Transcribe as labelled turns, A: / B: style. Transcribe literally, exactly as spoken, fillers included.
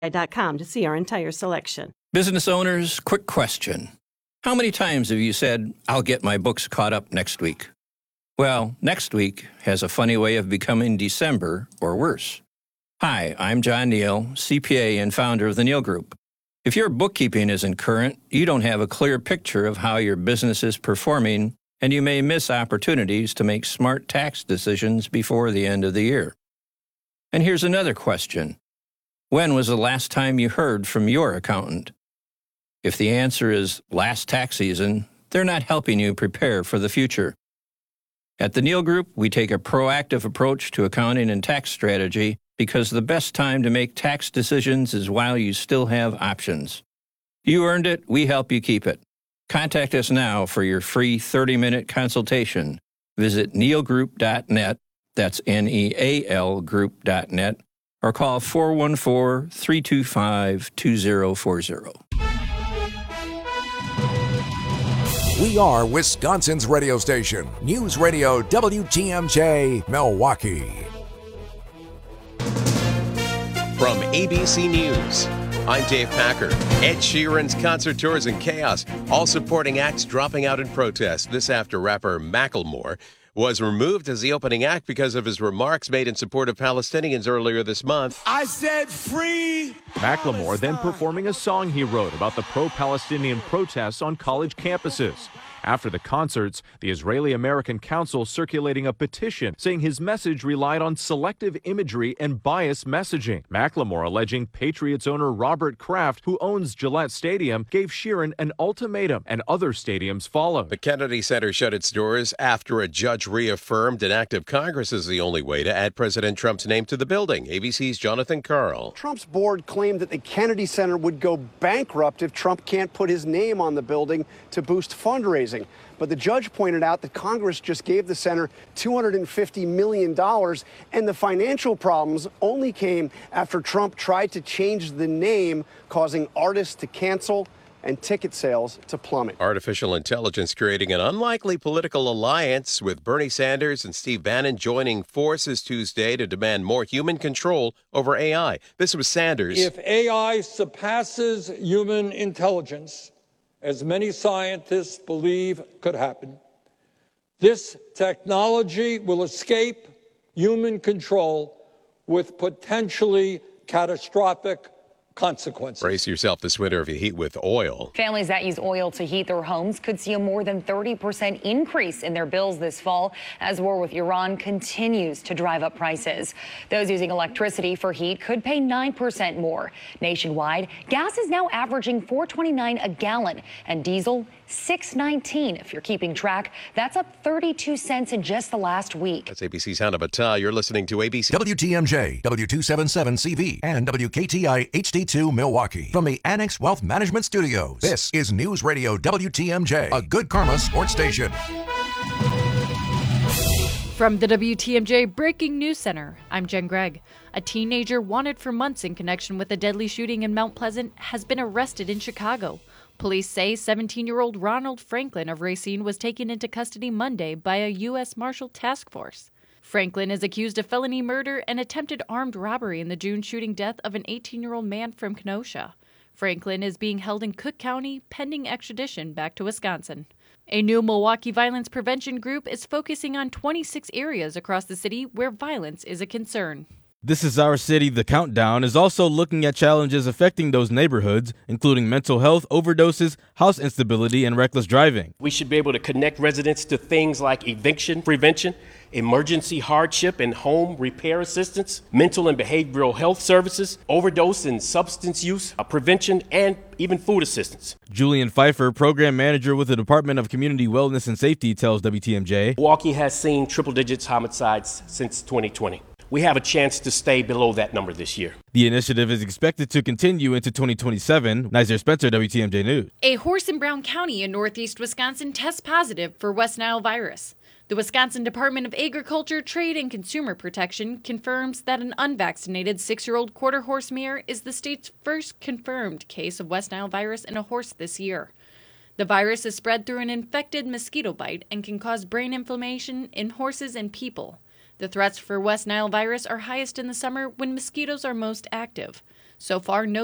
A: dot com to see our entire selection.
B: Business owners, quick question. How many times have you said, I'll get my books caught up next week? Well, next week has a funny way of becoming December or worse. Hi, I'm John Neal, C P A and founder of the Neal Group. If your bookkeeping isn't current, you don't have a clear picture of how your business is performing, and you may miss opportunities to make smart tax decisions before the end of the year. And here's another question. When was the last time you heard from your accountant? If the answer is last tax season, they're not helping you prepare for the future. At the Neal Group, we take a proactive approach to accounting and tax strategy because the best time to make tax decisions is while you still have options. You earned it, we help you keep it. Contact us now for your free thirty-minute consultation. Visit neal group dot net, that's N E A L group dot net, or call four one four, three two five, two zero four zero.
C: We are Wisconsin's radio station, News Radio W T M J, Milwaukee.
D: From A B C News, I'm Dave Packer. Ed Sheeran's concert tours in chaos, all supporting acts dropping out in protest. This after rapper Macklemore was removed as the opening act because of his remarks made in support of Palestinians earlier this month.
E: I said free
F: Macklemore then performing a song he wrote about the pro-Palestinian protests on college campuses. After the concerts, the Israeli-American Council circulating a petition saying his message relied on selective imagery and biased messaging. Macklemore alleging Patriots owner Robert Kraft, who owns Gillette Stadium, gave Sheeran an ultimatum, and other stadiums followed.
D: The Kennedy Center shut its doors after a judge reaffirmed an act of Congress is the only way to add President Trump's name to the building. A B C's Jonathan Karl.
G: Trump's board claimed that the Kennedy Center would go bankrupt if Trump can't put his name on the building to boost fundraising. But the judge pointed out that Congress just gave the center two hundred fifty million dollars, and the financial problems only came after Trump tried to change the name, causing artists to cancel and ticket sales to plummet.
D: Artificial intelligence creating an unlikely political alliance, with Bernie Sanders and Steve Bannon joining forces Tuesday to demand more human control over A I. This was Sanders.
H: If A I surpasses human intelligence, as many scientists believe could happen, this technology will escape human control with potentially catastrophic consequences.
D: Brace yourself this winter if you heat with oil.
I: Families that use oil to heat their homes could see a more than thirty percent increase in their bills this fall as war with Iran continues to drive up prices. Those using electricity for heat could pay nine percent more. Nationwide, gas is now averaging four twenty-nine a gallon and diesel six nineteen. If you're keeping track, that's up thirty-two cents in just the last week.
D: That's A B C's Hannah Battah. You're listening to A B C
C: W T M J, W two seventy-seven C V, and W K T I H D two Milwaukee. From the Annex Wealth Management Studios, this is News Radio W T M J, a good karma sports station.
J: From the W T M J Breaking News Center, I'm Jen Gregg. A teenager wanted for months in connection with a deadly shooting in Mount Pleasant has been arrested in Chicago. Police say seventeen-year-old Ronald Franklin of Racine was taken into custody Monday by a U S Marshal task force. Franklin is accused of felony murder and attempted armed robbery in the June shooting death of an eighteen-year-old man from Kenosha. Franklin is being held in Cook County pending extradition back to Wisconsin. A new Milwaukee violence prevention group is focusing on twenty-six areas across the city where violence is a concern.
K: This Is Our City, The Countdown, is also looking at challenges affecting those neighborhoods, including mental health, overdoses, house instability, and reckless driving.
L: We should be able to connect residents to things like eviction prevention, emergency hardship and home repair assistance, mental and behavioral health services, overdose and substance use prevention, and even food assistance.
K: Julian Pfeiffer, program manager with the Department of Community Wellness and Safety, tells W T M J.
L: Milwaukee has seen triple digits homicides since twenty twenty. We have a chance to stay below that number this year.
K: The initiative is expected to continue into twenty twenty-seven. Nizer Spencer, W T M J News.
J: A horse in Brown County in northeast Wisconsin tests positive for West Nile virus. The Wisconsin Department of Agriculture, Trade, and Consumer Protection confirms that an unvaccinated six-year-old quarter horse mare is the state's first confirmed case of West Nile virus in a horse this year. The virus is spread through an infected mosquito bite and can cause brain inflammation in horses and people. The threats for West Nile virus are highest in the summer when mosquitoes are most active. So far, no